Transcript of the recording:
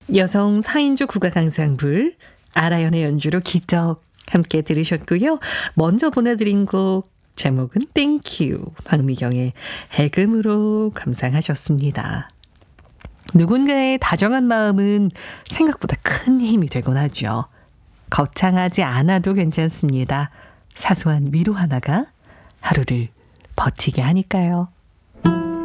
여성 4인조 국악 앙상블 아라연의 연주로 기적 함께 들으셨고요. 먼저 보내드린 곡 제목은 땡큐 박미경의 해금으로 감상하셨습니다. 누군가의 다정한 마음은 생각보다 큰 힘이 되곤 하죠. 거창하지 않아도 괜찮습니다. 사소한 위로 하나가 하루를 버티게 하니까요.